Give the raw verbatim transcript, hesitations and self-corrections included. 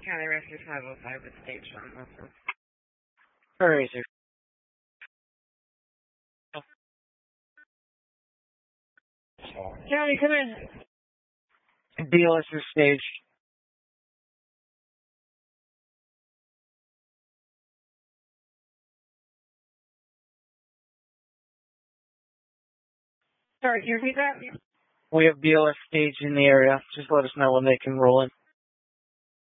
County Rescue five oh five with stage one. Listen. Where is it? County, come in. B L S is stage. Sorry, can you repeat that? We have B L S stage in the area. Just let us know when they can roll in.